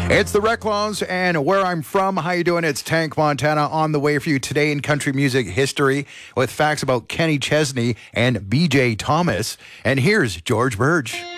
It's the Reclons and Where I'm From. How you doing? It's Tank Montana on the way for you today in country music history with facts about Kenny Chesney and BJ Thomas. And here's George Burge.